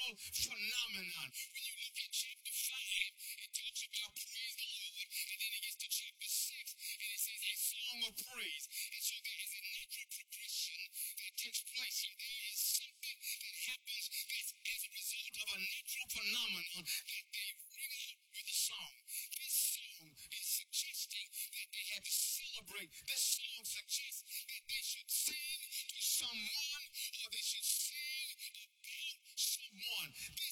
natural phenomenon. When you look at chapter 5, it talks about praise the Lord, and then it gets to chapter 6, and it says a song of praise. And so there is a natural progression that takes place here. There is something that happens that's as a result of a natural phenomenon that they bring out with a song. This song is suggesting that they had to celebrate. This song suggests that they should sing to someone